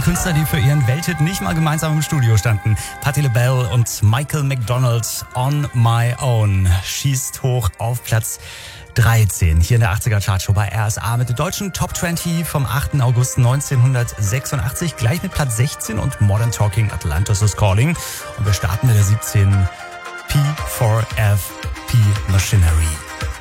Künstler, die für ihren Welthit nicht mal gemeinsam im Studio standen. Patti LaBelle und Michael McDonald, On My Own, schießt hoch auf Platz 13 hier in der 80er Chartshow bei RSA mit der deutschen Top 20 vom 8. August 1986, gleich mit Platz 16 und Modern Talking, Atlantis is Calling. Und wir starten mit der 17 P4FP Machinery.